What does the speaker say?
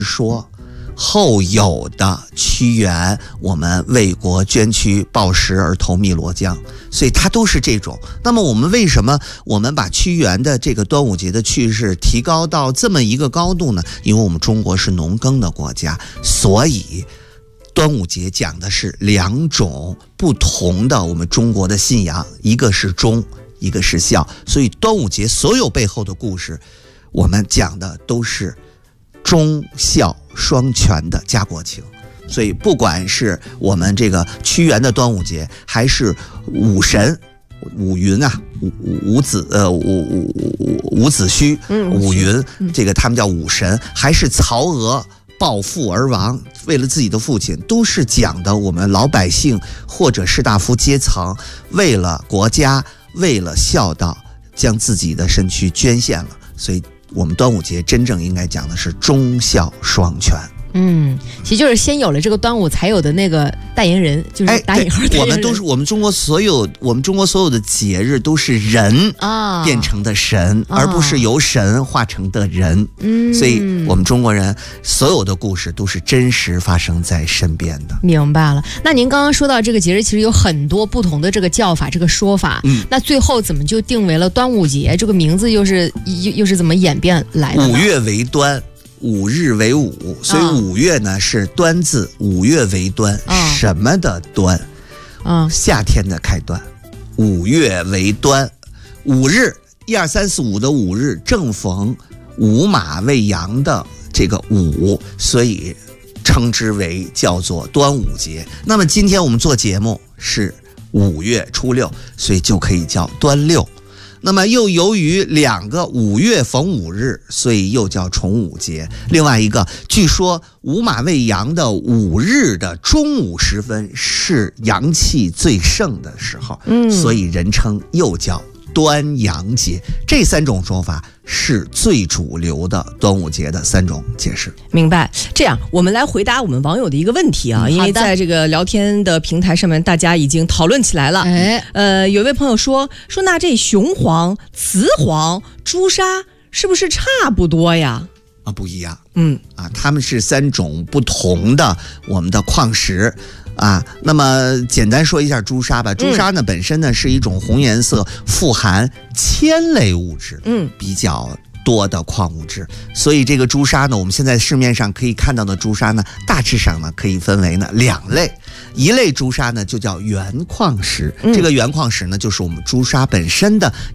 说后有的屈原我们为国捐躯报时而投汨罗江，所以它都是这种。那么我们为什么我们把屈原的这个端午节的趣事提高到这么一个高度呢？因为我们中国是农耕的国家，所以端午节讲的是两种不同的我们中国的信仰，一个是忠，一个是孝。所以端午节所有背后的故事，我们讲的都是忠孝双全的家国情。所以不管是我们这个屈原的端午节，还是五神五云啊，伍子胥、五云，这个他们叫五神，还是曹娥抱父而亡，为了自己的父亲，都是讲的我们老百姓或者士大夫阶层为了国家，为了孝道，将自己的身躯捐献了。所以我们端午节真正应该讲的是忠孝双全。 其实就是先有了这个端午，才有的那个代言人，就是打引号代言人。 我们中国所有的节日都是人变成的神，而不是由神化成的人。所以我们中国人所有的故事都是真实发生在身边的。 明白了。那您刚刚说到这个节日，其实有很多不同的这个叫法，这个说法。那最后怎么就定为了端午节？这个名字又是怎么演变来的？ 五月为端。5日为五，所以5月呢是端字，5月为端，什么的端？夏天的开端。5月为端，5日1、2、3、4、5的5日正逢午马未羊的这个午，所以称之为叫做端午节。那么今天我们做节目是5月初6，所以就可以叫端六。那么又由于2个5月逢5日，所以又叫重午节。另外一个，据说午马未羊的5日的中午时分是阳气最盛的时候，所以人称又叫端阳节。这3种说法是最主流的端午节的3种解释。 明白。这样我们来回答我们网友的一个问题啊，因为在这个聊天的平台上面大家已经讨论起来了。有位朋友说那这雄黄、雌黄、朱砂是不是差不多呀？ 不一样。它们是3种不同的我们的矿石。那么简单说一下朱砂吧。朱砂呢本身呢是一种红颜色，富含铅类物质，比较多的矿物质。所以这个朱砂呢，我们现在市面上可以看到的朱砂呢，大致上呢可以分为呢2类。一类朱砂呢就叫原矿石，这个原矿石呢就是我们朱砂本身的